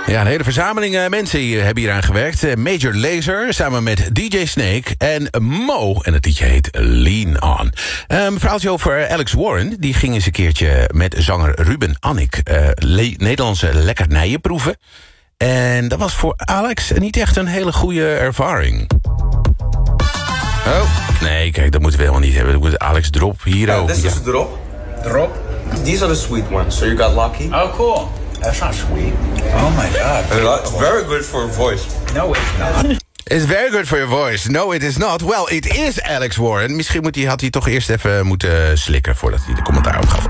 Ja, een hele verzameling mensen hebben hier aan gewerkt. Major Lazer samen met DJ Snake en Mo. En het liedje heet Lean On. Een verhaaltje over Alex Warren. Die ging eens een keertje met zanger Ruben Annick Nederlandse lekkernijen proeven. En dat was voor Alex niet echt een hele goede ervaring. Oh, nee, kijk, dat moeten we helemaal niet hebben. Dat moet Alex drop hier ook. This is a drop. Drop? These are the sweet ones, so you got lucky. Oh, cool. That's not sweet. Oh my god. It's very good for your voice. No, it's not. It's very good for your voice. No, it is not. Well, it is Alex Warren. Misschien had hij toch eerst even moeten slikken voordat hij de commentaar opgaf.